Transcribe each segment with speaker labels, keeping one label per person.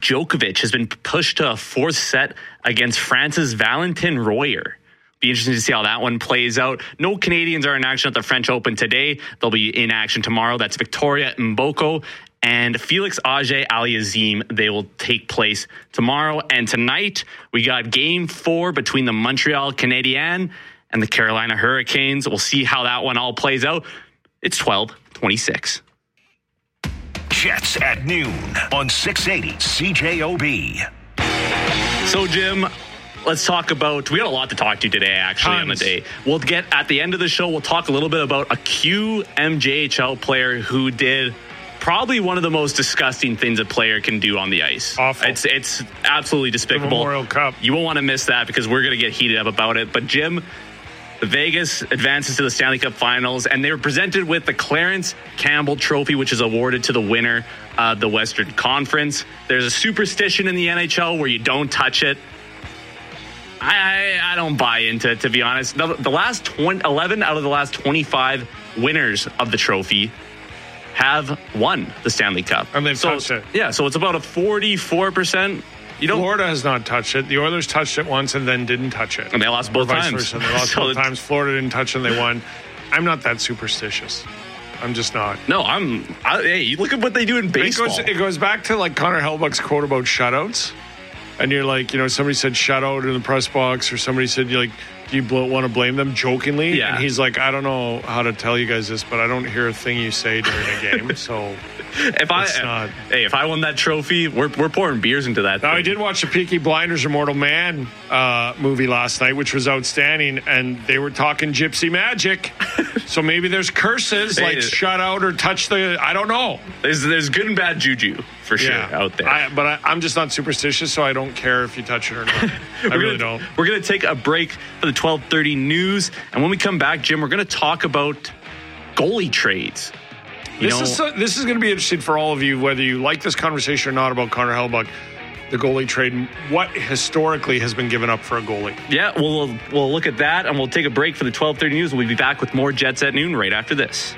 Speaker 1: Djokovic has been pushed to a fourth set against France's Valentin Royer. Be interesting to see how that one plays out. No Canadians are in action at the French Open today. They'll be in action tomorrow. That's Victoria Mboko and Felix Auger-Aliassime. They will take place tomorrow. And tonight, we got Game 4 between the Montreal Canadiens and the Carolina Hurricanes. We'll see how that one all plays out. It's 12:26.
Speaker 2: Jets at noon on 680 CJOB.
Speaker 1: So, Jim, let's talk about, we got a lot to talk to today, actually, on the day. We'll get, at the end of the show, we'll talk a little bit about a QMJHL player who did probably one of the most disgusting things a player can do on the ice.
Speaker 3: Awful.
Speaker 1: It's absolutely despicable.
Speaker 3: The Memorial Cup.
Speaker 1: You won't want to miss that because we're going to get heated up about it. But, Jim, the Vegas advances to the Stanley Cup Finals, and they were presented with the Clarence Campbell Trophy, which is awarded to the winner of the Western Conference. There's a superstition in the NHL where you don't touch it. I don't buy into it, to be honest. The last 11 out of the last 25 winners of the trophy have won the Stanley Cup.
Speaker 3: And they've touched it.
Speaker 1: Yeah, so it's about a 44%.
Speaker 3: Florida has not touched it. The Oilers touched it once and then didn't touch it.
Speaker 1: And they lost both times.
Speaker 3: Versa. They lost both times. Florida didn't touch it and they won. I'm not that superstitious. I'm just not.
Speaker 1: No, hey, you look at what they do in baseball.
Speaker 3: It goes back to like Connor Hellebuyck's quote about shutouts. And you're like, somebody said shutout in the press box, or somebody said, do you want to blame them jokingly?
Speaker 1: Yeah.
Speaker 3: And he's like, I don't know how to tell you guys this, but I don't hear a thing you say during a game. So
Speaker 1: if I won that trophy, we're pouring beers into that.
Speaker 3: Now, I did watch the Peaky Blinders Immortal Man movie last night, which was outstanding, and they were talking gypsy magic. So maybe there's curses like shut out or touch the. I don't know.
Speaker 1: There's good and bad juju for sure out there.
Speaker 3: I'm just not superstitious, so I don't care if you touch it or not. I really don't.
Speaker 1: We're going to take a break for the 12:30 news, and when we come back, Jim, we're going to talk about goalie trades.
Speaker 3: This is going to be interesting for all of you, whether you like this conversation or not about Connor Hellebuyck, the goalie trade, and what historically has been given up for a goalie.
Speaker 1: Yeah, we'll look at that, and we'll take a break for the 12:30 news. We'll be back with more Jets at noon right after this.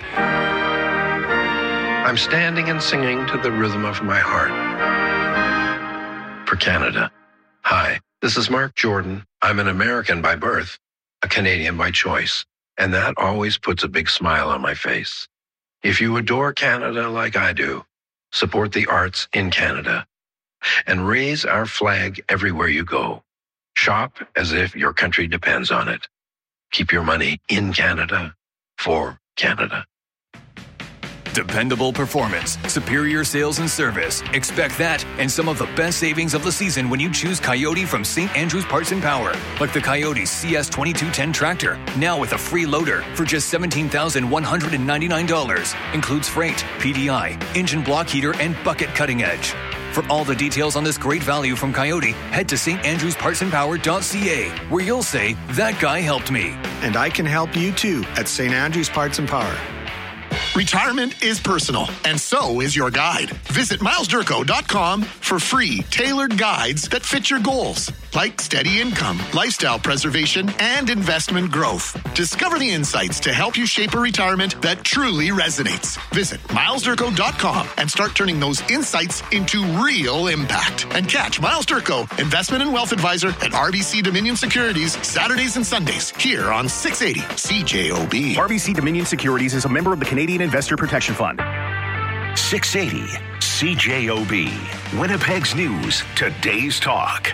Speaker 4: I'm standing and singing to the rhythm of my heart. For Canada. Hi, this is Mark Jordan. I'm an American by birth, a Canadian by choice, and that always puts a big smile on my face. If you adore Canada like I do, support the arts in Canada and raise our flag everywhere you go. Shop as if your country depends on it. Keep your money in Canada for Canada.
Speaker 5: Dependable performance, superior sales and service. Expect that and some of the best savings of the season when you choose Coyote from St. Andrews Parts and Power. Like the Coyote CS2210 tractor, now with a free loader for just $17,199. Includes freight, PDI, engine block heater, and bucket cutting edge. For all the details on this great value from Coyote, head to standrewspartsandpower.ca, where you'll say, that guy helped me.
Speaker 6: And I can help you too at St. Andrews Parts and Power. Retirement is personal, and so is your guide. Visit milesdurko.com for free, tailored guides that fit your goals, like steady income, lifestyle preservation, and investment growth. Discover the insights to help you shape a retirement that truly resonates. Visit milesdurko.com and start turning those insights into real impact. And catch Miles Durko, Investment and Wealth Advisor at RBC Dominion Securities, Saturdays and Sundays, here on 680 CJOB.
Speaker 7: RBC Dominion Securities is a member of the Canadian Investor Protection Fund.
Speaker 2: 680 CJOB. Winnipeg's News, today's talk.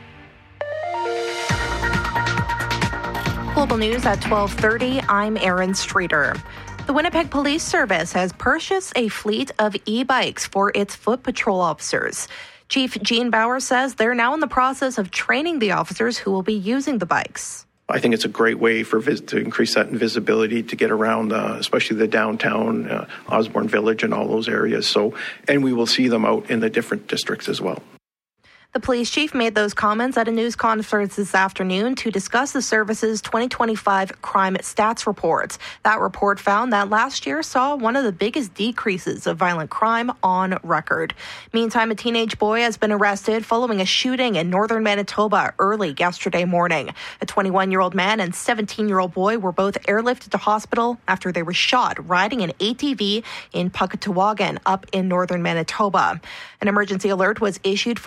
Speaker 8: Global News at 12:30. I'm Erin Streeter. The Winnipeg Police Service has purchased a fleet of e-bikes for its foot patrol officers. Chief Gene Bauer says they're now in the process of training the officers who will be using the bikes.
Speaker 9: I think it's a great way to increase that visibility to get around, especially the downtown, Osborne Village and all those areas. And we will see them out in the different districts as well.
Speaker 8: The police chief made those comments at a news conference this afternoon to discuss the service's 2025 crime stats report. That report found that last year saw one of the biggest decreases of violent crime on record. Meantime, a teenage boy has been arrested following a shooting in northern Manitoba early yesterday morning. A 21-year-old man and 17-year-old boy were both airlifted to hospital after they were shot riding an ATV in Puckatawagan up in northern Manitoba. An emergency alert was issued